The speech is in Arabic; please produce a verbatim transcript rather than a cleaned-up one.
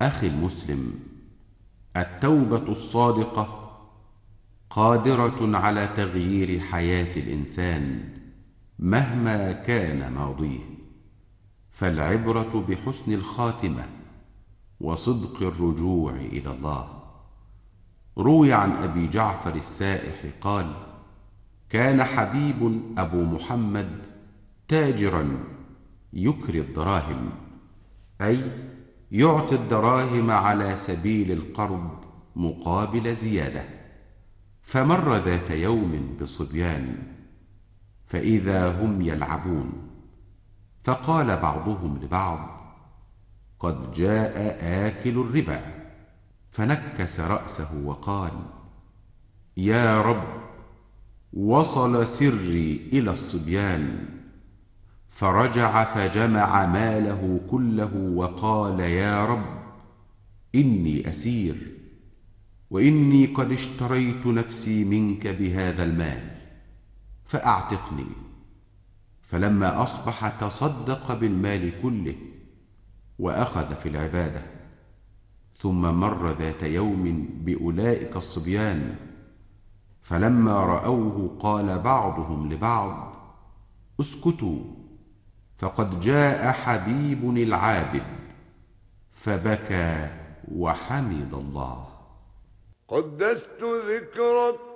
أخي المسلم، التوبة الصادقة قادرة على تغيير حياة الإنسان مهما كان ماضيه، فالعبرة بحسن الخاتمة وصدق الرجوع إلى الله. روي عن أبي جعفر السائح قال: كان حبيب أبو محمد تاجرا يكري الدراهم، أي يعطي الدراهم على سبيل القرض مقابل زيادة. فمر ذات يوم بصبيان فإذا هم يلعبون، فقال بعضهم لبعض: قد جاء آكل الربا. فنكس رأسه وقال: يا رب، وصل سري إلى الصبيان. فرجع فجمع ماله كله وقال: يا رب، إني أسير، وإني قد اشتريت نفسي منك بهذا المال، فأعتقني. فلما أصبح تصدق بالمال كله وأخذ في العبادة. ثم مر ذات يوم بأولئك الصبيان، فلما رأوه قال بعضهم لبعض: اسكتوا، فقد جاء حبيب العابد. فبكى وحمد الله. قدست ذكرك